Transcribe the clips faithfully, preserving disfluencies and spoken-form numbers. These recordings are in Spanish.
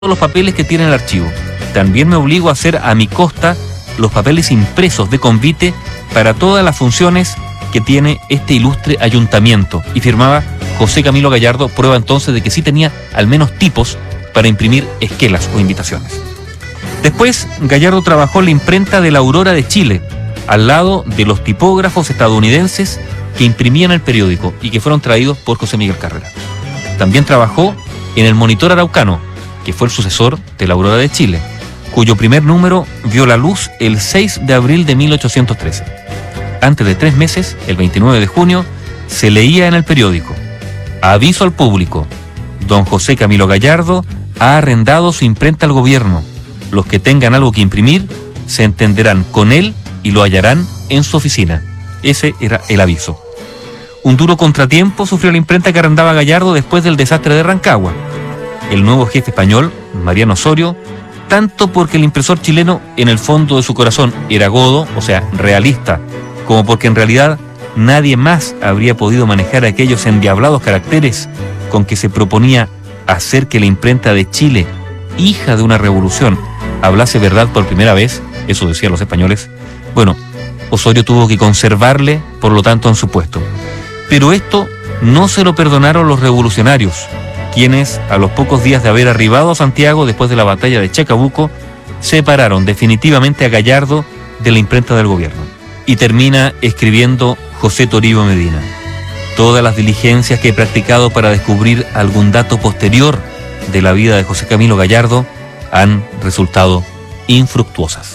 los papeles que tiene el archivo. También me obligo a hacer a mi costa los papeles impresos de convite para todas las funciones que tiene este ilustre ayuntamiento. Y firmaba José Camilo Gallardo, prueba entonces de que sí tenía al menos tipos para imprimir esquelas o invitaciones. Después, Gallardo trabajó en la imprenta de la Aurora de Chile, al lado de los tipógrafos estadounidenses que imprimían el periódico y que fueron traídos por José Miguel Carrera. También trabajó en el Monitor Araucano, que fue el sucesor de la Aurora de Chile, cuyo primer número vio la luz el seis de abril de mil ochocientos trece. Antes de tres meses, el veintinueve de junio, se leía en el periódico: aviso al público, don José Camilo Gallardo ha arrendado su imprenta al gobierno. Los que tengan algo que imprimir se entenderán con él y lo hallarán en su oficina. Ese era el aviso. Un duro contratiempo sufrió la imprenta que arrendaba Gallardo después del desastre de Rancagua. El nuevo jefe español, Mariano Osorio, tanto porque el impresor chileno en el fondo de su corazón era godo, o sea, realista, como porque en realidad nadie más habría podido manejar aquellos endiablados caracteres con que se proponía hacer que la imprenta de Chile, hija de una revolución, hablase verdad por primera vez, eso decían los españoles. Bueno, Osorio tuvo que conservarle, por lo tanto, en su puesto. Pero esto no se lo perdonaron los revolucionarios, quienes, a los pocos días de haber arribado a Santiago después de la batalla de Chacabuco, separaron definitivamente a Gallardo de la imprenta del gobierno. Y termina escribiendo José Toribio Medina: todas las diligencias que he practicado para descubrir algún dato posterior de la vida de José Camilo Gallardo han resultado infructuosas.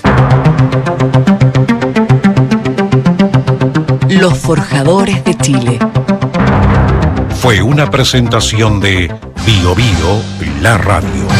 Los Forjadores de Chile. Fue una presentación de Bio Bio, la radio.